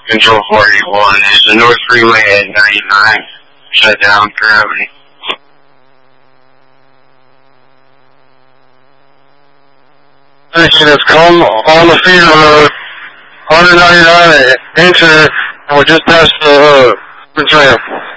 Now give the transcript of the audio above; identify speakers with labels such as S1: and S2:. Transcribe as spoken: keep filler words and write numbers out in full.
S1: Control forty-one is the North Freeway at ninety-nine. Shut down currently.
S2: Action is come on the field of one ninety-nine, enter, and we're just past the uh, ramp.